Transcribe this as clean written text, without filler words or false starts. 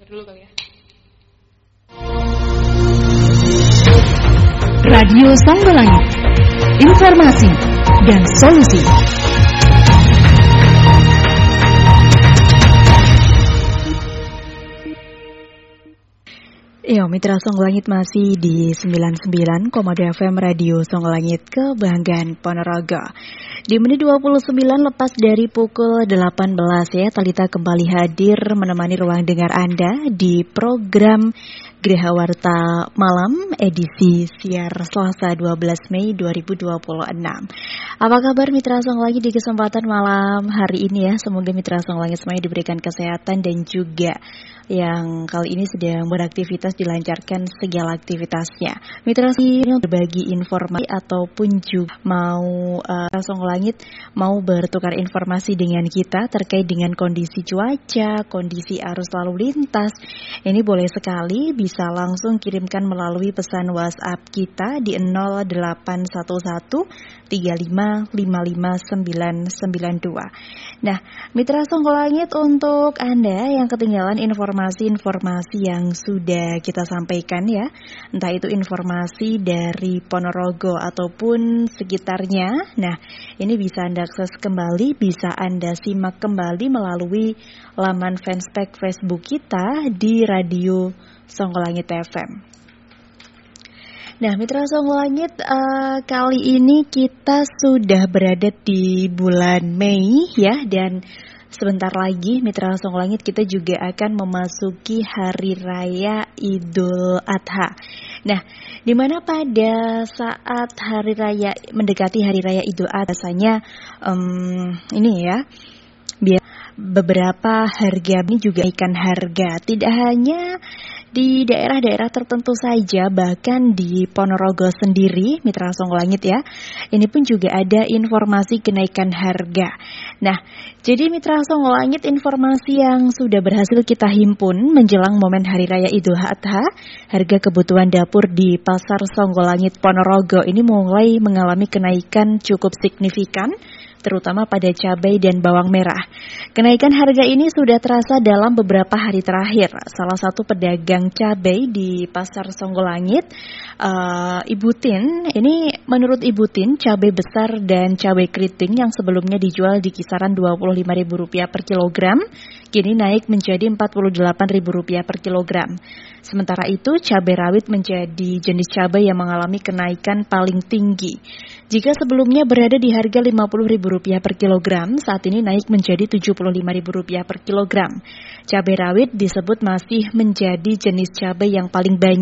dulu kali ya. Radio Songgolangit, informasi dan solusi. Mitra Songgolangit masih di 99,2 FM Radio Songgolangit Kebanggaan Ponorogo. Di menit 29 lepas dari pukul 18 ya, Talita kembali hadir menemani ruang dengar Anda di program Geraha Warta Malam edisi siar Selasa 12 Mei 2026. Apa kabar Mitra Songgolangit di kesempatan malam hari ini ya? Semoga Mitra Songgolangit semuanya diberikan kesehatan dan juga yang kali ini sedang beraktivitas dilancarkan segala aktivitasnya. Mitra Songgolangit berbagi informasi ataupun juga mau Songgolangit mau bertukar informasi dengan kita terkait dengan kondisi cuaca, kondisi arus lalu lintas. Ini boleh sekali bisa langsung kirimkan melalui pesan WhatsApp kita di 0811 35 55 992. Nah, Mitra Songgolangit, untuk Anda yang ketinggalan informasi-informasi yang sudah kita sampaikan ya, entah itu informasi dari Ponorogo ataupun sekitarnya. Nah, ini bisa Anda akses kembali, bisa Anda simak kembali melalui laman fanspage Facebook kita di Radio Songgolangit FM. Nah, Mitra Songgolangit, kali ini kita sudah berada di bulan Mei ya, dan sebentar lagi Mitra Songgolangit kita juga akan memasuki Hari Raya Idul Adha. Nah, di mana pada saat hari raya mendekati Hari Raya Idul Adha biasanya ini ya, beberapa harga ini juga ikan harga, tidak hanya di daerah-daerah tertentu saja, bahkan di Ponorogo sendiri, Mitra Songgolangit ya, ini pun juga ada informasi kenaikan harga. Nah, jadi Mitra Songgolangit, informasi yang sudah berhasil kita himpun menjelang momen Hari Raya Idul Adha, harga kebutuhan dapur di Pasar Songgolangit Ponorogo ini mulai mengalami kenaikan cukup signifikan, terutama pada cabai dan bawang merah. Kenaikan harga ini sudah terasa dalam beberapa hari terakhir. Salah satu pedagang cabai di Pasar Songgolangit, Ibu Tin, ini menurut Ibu Tin, cabai besar dan cabai keriting yang sebelumnya dijual di kisaran Rp25.000 per kilogram, kini naik menjadi Rp48.000 per kilogram. Sementara itu, cabai rawit menjadi jenis cabai yang mengalami kenaikan paling tinggi. Jika sebelumnya berada di harga Rp50.000 per kilogram, saat ini naik menjadi Rp75.000 per kilogram. Cabai rawit disebut masih menjadi jenis cabai yang paling banyak